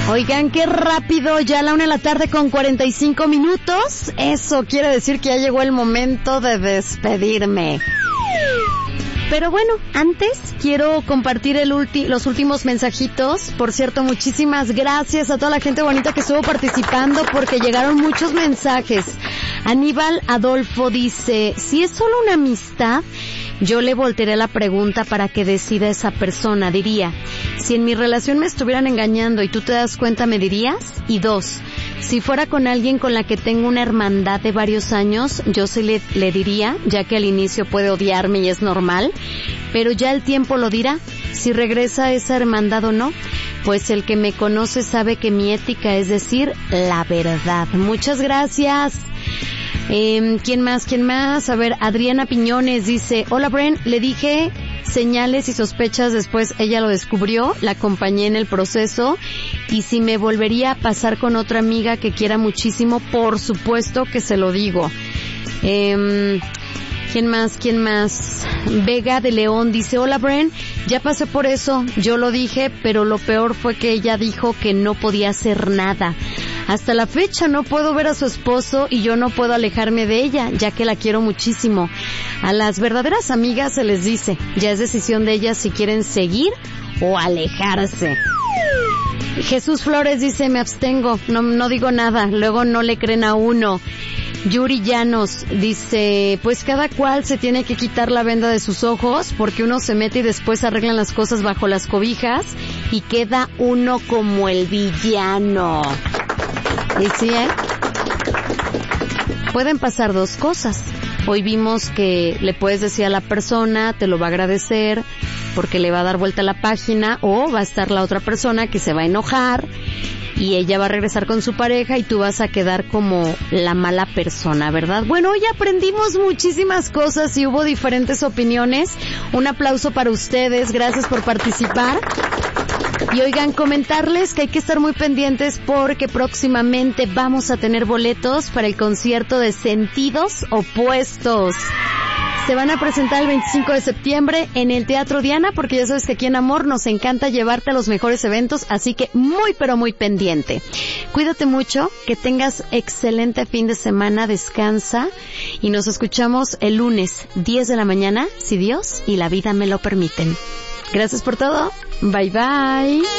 Oigan, qué rápido, ya a la 1:45 p.m. Eso quiere decir que ya llegó el momento de despedirme. Pero bueno, antes quiero compartir los últimos mensajitos. Por cierto, muchísimas gracias a toda la gente bonita que estuvo participando porque llegaron muchos mensajes. Aníbal Adolfo dice, si es solo una amistad, yo le voltearé la pregunta para que decida esa persona. Diría, si en mi relación me estuvieran engañando y tú te das cuenta, ¿me dirías? Y 2, si fuera con alguien con la que tengo una hermandad de varios años, yo sí le diría, ya que al inicio puede odiarme y es normal, pero ya el tiempo lo dirá, si regresa esa hermandad o no. Pues el que me conoce sabe que mi ética es decir la verdad. Muchas gracias. ¿Quién más? A ver, Adriana Piñones dice, hola Bren, le dije señales y sospechas, después ella lo descubrió, la acompañé en el proceso, y si me volvería a pasar con otra amiga que quiera muchísimo, por supuesto que se lo digo. ¿Quién más? Vega de León dice, hola Bren, ya pasé por eso, yo lo dije, pero lo peor fue que ella dijo que no podía hacer nada. Hasta la fecha no puedo ver a su esposo y yo no puedo alejarme de ella, ya que la quiero muchísimo. A las verdaderas amigas se les dice, ya es decisión de ellas si quieren seguir o alejarse. Jesús Flores dice, me abstengo, no digo nada, luego no le creen a uno. Yuri Llanos dice, pues cada cual se tiene que quitar la venda de sus ojos porque uno se mete y después arreglan las cosas bajo las cobijas y queda uno como el villano. Y sí, pueden pasar dos cosas. Hoy vimos que le puedes decir a la persona, te lo va a agradecer porque le va a dar vuelta a la página, o va a estar la otra persona que se va a enojar y ella va a regresar con su pareja y tú vas a quedar como la mala persona, ¿verdad? Bueno, hoy aprendimos muchísimas cosas y hubo diferentes opiniones. Un aplauso para ustedes, gracias por participar. Y oigan, comentarles que hay que estar muy pendientes porque próximamente vamos a tener boletos para el concierto de Sentidos Opuestos. Se van a presentar el 25 de septiembre en el Teatro Diana, porque ya sabes que aquí en Amor nos encanta llevarte a los mejores eventos, así que muy pero muy pendiente. Cuídate mucho, que tengas excelente fin de semana, descansa y nos escuchamos el lunes 10 de la mañana, si Dios y la vida me lo permiten. Gracias por todo, bye bye.